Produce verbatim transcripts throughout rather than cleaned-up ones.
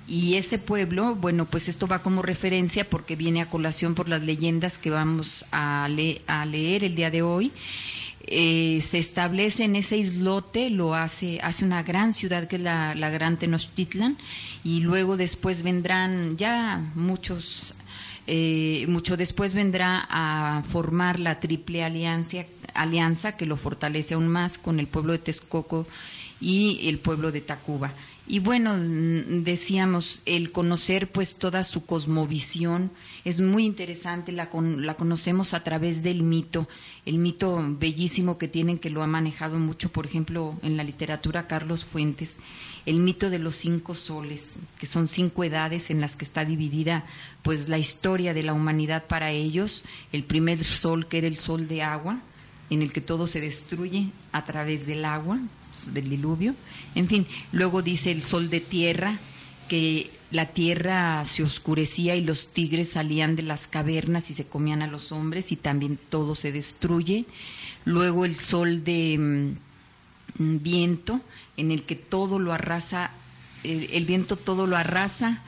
Y ese pueblo, bueno, pues esto va como referencia porque viene a colación por las leyendas que vamos a, le- a leer el día de hoy. Eh, se establece en ese islote, lo hace, hace una gran ciudad que es la, la Gran Tenochtitlan, y luego después vendrán ya muchos, eh, mucho después vendrá a formar la Triple Alianza, alianza que lo fortalece aún más con el pueblo de Texcoco y el pueblo de Tacuba. Y bueno, decíamos, el conocer pues toda su cosmovisión es muy interesante, la, con, la conocemos a través del mito, el mito bellísimo que tienen, que lo ha manejado mucho, por ejemplo, en la literatura Carlos Fuentes, el mito de los cinco soles, que son cinco edades en las que está dividida pues la historia de la humanidad para ellos. El primer sol, que era el sol de agua, en el que todo se destruye a través del agua, del diluvio. En fin, luego dice el sol de tierra, que la tierra se oscurecía y los tigres salían de las cavernas y se comían a los hombres y también todo se destruye. Luego el sol de mm, viento, en el que todo lo arrasa, el, el viento todo lo arrasa.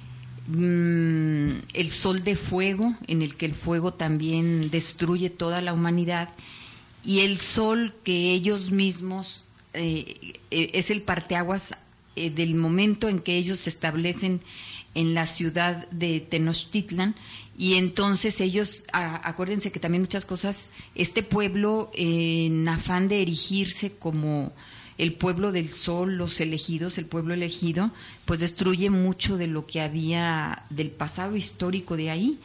Mm, el sol de fuego, en el que el fuego también destruye toda la humanidad. Y el sol que ellos mismos Eh, eh, es el parteaguas eh, del momento en que ellos se establecen en la ciudad de Tenochtitlan, y entonces ellos, a, acuérdense que también muchas cosas, este pueblo eh, en afán de erigirse como el pueblo del sol, los elegidos, el pueblo elegido, pues destruye mucho de lo que había del pasado histórico de ahí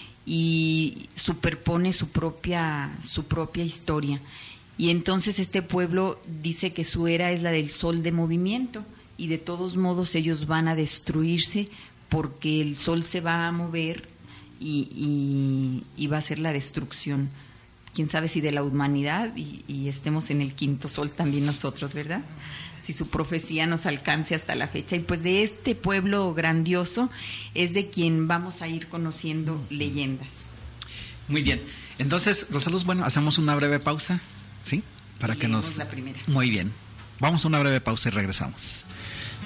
y superpone su propia, su propia historia. Y entonces este pueblo dice que su era es la del sol de movimiento, y de todos modos ellos van a destruirse porque el sol se va a mover y, y, y va a ser la destrucción. Quién sabe si de la humanidad y, y estemos en el quinto sol también nosotros, ¿verdad? Si su profecía nos alcance hasta la fecha. Y pues de este pueblo grandioso es de quien vamos a ir conociendo leyendas. Muy bien. Entonces, Rosaluz, bueno, hacemos una breve pausa. ¿Sí? Para que nos... la primera. Muy bien. Vamos a una breve pausa y regresamos.